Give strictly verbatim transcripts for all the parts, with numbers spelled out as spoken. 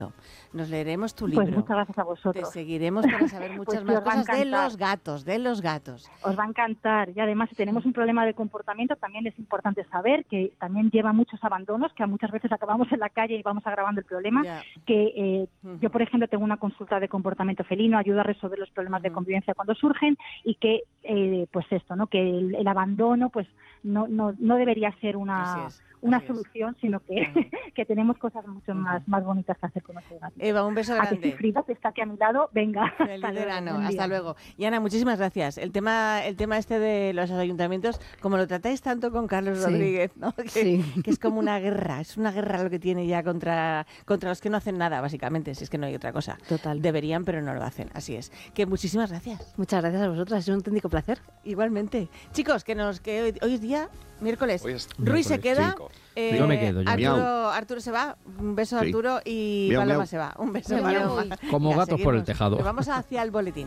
Nos leeremos tu libro. Pues muchas gracias a vosotros. Te seguiremos para saber muchas pues más cosas de los gatos, de los gatos. Os va a encantar. Y además, si tenemos un problema de comportamiento, también es importante saber que también lleva muchos abandonos, que muchas veces acabamos en la calle y vamos agravando el problema. Yeah. Que eh, uh-huh. Yo, por ejemplo, tengo una consulta de comportamiento felino, ayuda a resolver los problemas uh-huh. de convivencia cuando surgen y que, eh, pues esto, ¿no? Que el, el abandono, pues no, no, no debería ser una... una Así solución, es. sino que, uh-huh. que tenemos cosas mucho más, más bonitas que hacer con nuestros gatos. Eva, un beso grande. A ti, Frida, que está aquí a mi lado, venga. Feliz hasta verano, luego, hasta luego. Y Ana, muchísimas gracias. El tema el tema este de los ayuntamientos, como lo tratáis tanto con Carlos sí. Rodríguez, ¿no? Que, sí. que es como una guerra, es una guerra lo que tiene ya contra, contra los que no hacen nada, básicamente, si es que no hay otra cosa. Total. Deberían, pero no lo hacen, así es. Que muchísimas gracias. Muchas gracias a vosotras, es un auténtico placer. Igualmente. Chicos, que nos que hoy, hoy es día, miércoles, hoy es Ruiz miércoles, se queda... Eh, yo me quedo. Yo. Arturo, Arturo se va, un beso a Arturo sí. y miau, Paloma miau. se va. Un beso a Paloma. Como Venga, gatos seguimos. Por el tejado. Pero vamos hacia el boletín.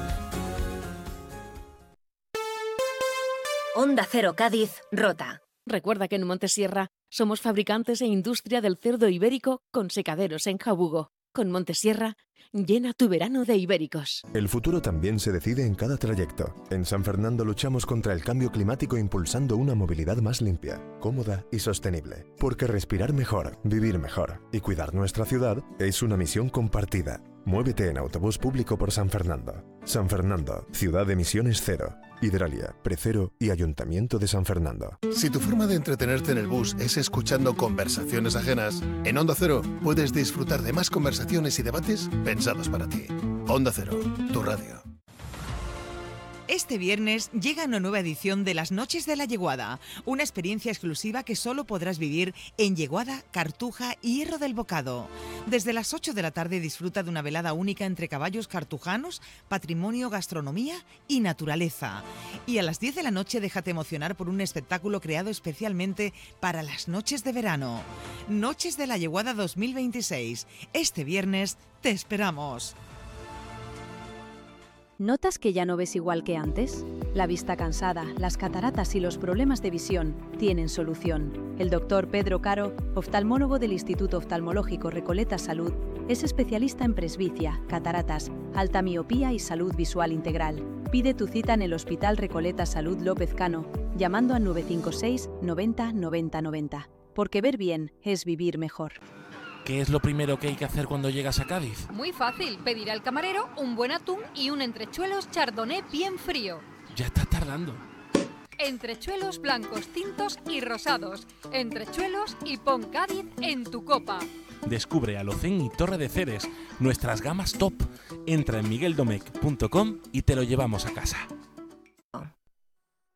Onda Cero Cádiz, Rota. Recuerda que en Montesierra somos fabricantes e industria del cerdo ibérico con secaderos en Jabugo. Con Montesierra, llena tu verano de ibéricos. El futuro también se decide en cada trayecto. En San Fernando luchamos contra el cambio climático impulsando una movilidad más limpia, cómoda y sostenible. Porque respirar mejor, vivir mejor y cuidar nuestra ciudad es una misión compartida. Muévete en autobús público por San Fernando. San Fernando, ciudad de emisiones cero. Hidralia, Precero y Ayuntamiento de San Fernando. Si tu forma de entretenerte en el bus es escuchando conversaciones ajenas, en Onda Cero puedes disfrutar de más conversaciones y debates pensados para ti. Onda Cero, tu radio. Este viernes llega una nueva edición de Las Noches de la Yeguada, una experiencia exclusiva que solo podrás vivir en Yeguada, Cartuja y Hierro del Bocado. Desde las ocho de la tarde disfruta de una velada única entre caballos cartujanos, patrimonio, gastronomía y naturaleza. Y a las diez de la noche déjate emocionar por un espectáculo creado especialmente para las noches de verano. Noches de la Yeguada dos mil veintiséis. Este viernes te esperamos. ¿Notas que ya no ves igual que antes? La vista cansada, las cataratas y los problemas de visión tienen solución. El doctor Pedro Caro, oftalmólogo del Instituto Oftalmológico Recoleta Salud, es especialista en presbicia, cataratas, alta miopía y salud visual integral. Pide tu cita en el Hospital Recoleta Salud López Cano, llamando al nueve cinco seis noventa noventa noventa. Porque ver bien es vivir mejor. ¿Qué es lo primero que hay que hacer cuando llegas a Cádiz? Muy fácil, pedir al camarero un buen atún y un entrechuelos chardonnay bien frío. Ya estás tardando. Entrechuelos blancos, tintos y rosados. Entrechuelos y pon Cádiz en tu copa. Descubre Alocén y Torre de Ceres, nuestras gamas top. Entra en miguel domecq punto com y te lo llevamos a casa.